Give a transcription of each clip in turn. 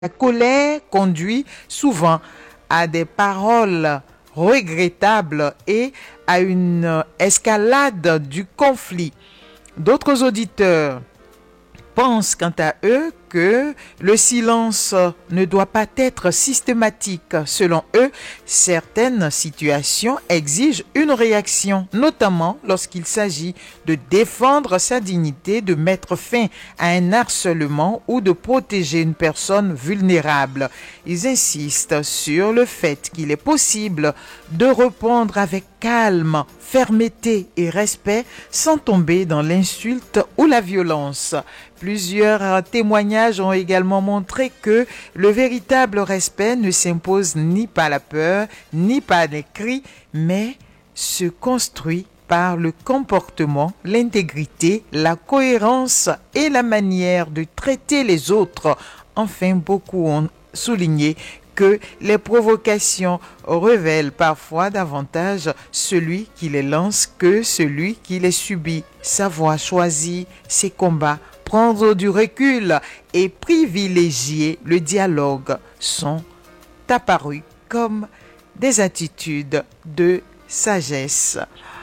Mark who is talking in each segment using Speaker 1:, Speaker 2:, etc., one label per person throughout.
Speaker 1: La colère conduit souvent à des paroles regrettables et à une escalade du conflit. D'autres auditeurs pensent quant à eux que le silence ne doit pas être systématique. Selon eux, certaines situations exigent une réaction, notamment lorsqu'il s'agit de défendre sa dignité, de mettre fin à un harcèlement ou de protéger une personne vulnérable. Ils insistent sur le fait qu'il est possible de répondre avec calme, fermeté et respect sans tomber dans l'insulte ou la violence. Plusieurs témoignages ont également montré que le véritable respect ne s'impose ni par la peur, ni par les cris, mais se construit par le comportement, l'intégrité, la cohérence et la manière de traiter les autres. Enfin, beaucoup ont souligné que les provocations révèlent parfois davantage celui qui les lance que celui qui les subit. Savoir choisir ses combats, prendre du recul et privilégier le dialogue sont apparus comme des attitudes de sagesse.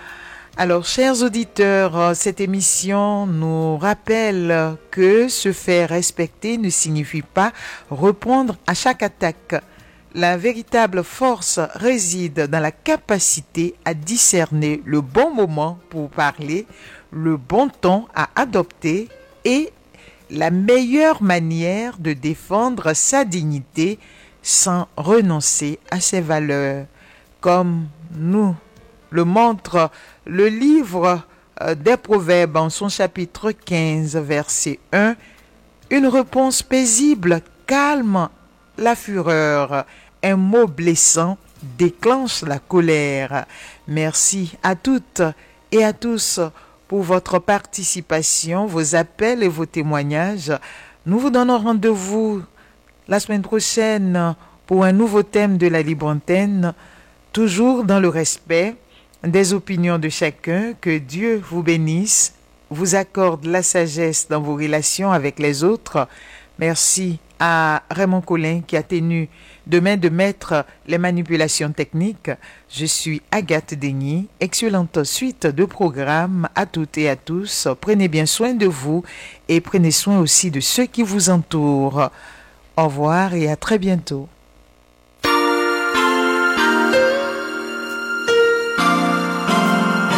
Speaker 1: Alors, chers auditeurs, cette émission nous rappelle que se faire respecter ne signifie pas répondre à chaque attaque. La véritable force réside dans la capacité à discerner le bon moment pour parler, le bon ton à adopter et la meilleure manière de défendre sa dignité sans renoncer à ses valeurs. Comme nous le montre le livre des Proverbes en son chapitre 15, verset 1, une réponse paisible calme la fureur. Un mot blessant déclenche la colère. Merci à toutes et à tous pour votre participation, vos appels et vos témoignages. Nous vous donnons rendez-vous la semaine prochaine pour un nouveau thème de la Libre Antenne, toujours dans le respect des opinions de chacun. Que Dieu vous bénisse, vous accorde la sagesse dans vos relations avec les autres. Merci à Raymond Collin qui a tenu de main de maître les manipulations techniques. Je suis Agathe Denis. Excellente suite de programmes à toutes et à tous. Prenez bien soin de vous et prenez soin aussi de ceux qui vous entourent. Au revoir et à très bientôt.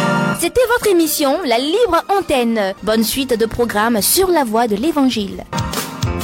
Speaker 2: C'était votre émission La Libre Antenne. Bonne suite de programmes sur la voie de l'Évangile.